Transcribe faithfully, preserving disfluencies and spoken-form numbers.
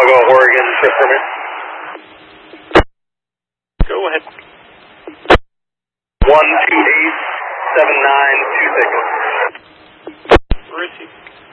Chicago, Oregon, trip permit. Go ahead. one two eight seven nine two six. Receive.